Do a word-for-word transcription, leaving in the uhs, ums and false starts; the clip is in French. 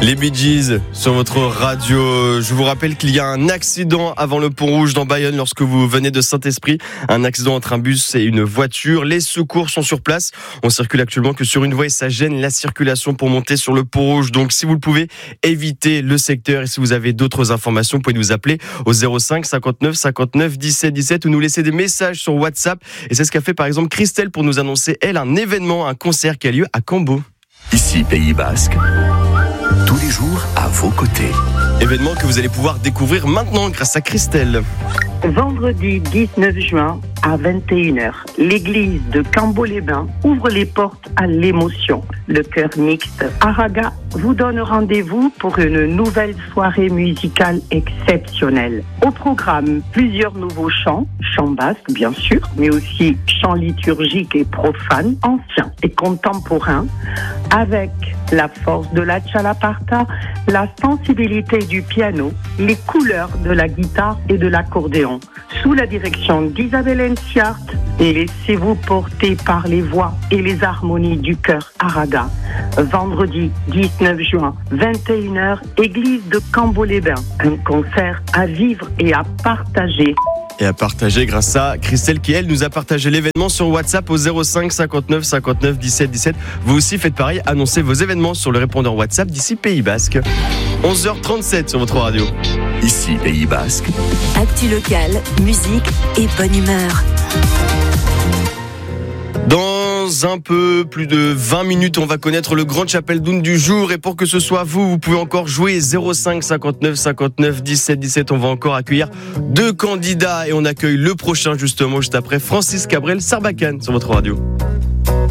Les Bee Gees sur votre radio. Je vous rappelle qu'il y a un accident avant le pont rouge dans Bayonne lorsque vous venez de Saint-Esprit. Un accident entre un bus et une voiture. Les secours sont sur place. On circule actuellement que sur une voie et ça gêne la circulation pour monter sur le pont rouge. Donc si vous le pouvez, évitez le secteur. Et si vous avez d'autres informations, vous pouvez nous appeler au zéro cinq cinquante-neuf cinquante-neuf dix-sept dix-sept ou nous laisser des messages sur WhatsApp. Et c'est ce qu'a fait par exemple Christelle pour nous annoncer, elle, un événement, un concert qui a lieu à Cambo. Ici, Pays Basque. Tous les jours à vos côtés. Événement que vous allez pouvoir découvrir maintenant grâce à Christelle. Vendredi dix-neuf juin à vingt et une heures, l'église de Cambo-les-Bains ouvre les portes à l'émotion. Le chœur mixte Araga vous donne rendez-vous pour une nouvelle soirée musicale exceptionnelle. Au programme, plusieurs nouveaux chants, chants basques bien sûr, mais aussi chants liturgiques et profanes, anciens et contemporains, avec la force de la tchalaparta, la sensibilité du piano, les couleurs de la guitare et de l'accordéon. Sous la direction d'Isabelle Enciart, et laissez-vous porter par les voix et les harmonies du chœur Araga. Vendredi dix-neuf juin, vingt et une heures, église de Cambo-les-Bains. Un concert à vivre et à partager. Et à partager grâce à Christelle qui, elle, nous a partagé l'événement sur WhatsApp au zéro cinq cinquante-neuf cinquante-neuf dix-sept dix-sept. Vous aussi faites pareil, annoncez vos événements sur le répondeur WhatsApp d'ici Pays Basque. onze heures trente-sept sur votre radio. Ici, Pays Basque. Actu locale, musique et bonne humeur. Dans un peu plus de vingt minutes, on va connaître le Grand Chapeldoun du jour. Et pour que ce soit vous, vous pouvez encore jouer zéro cinq cinquante-neuf cinquante-neuf dix-sept dix-sept. On va encore accueillir deux candidats et on accueille le prochain justement juste après, Francis Cabrel Sarbacane sur votre radio.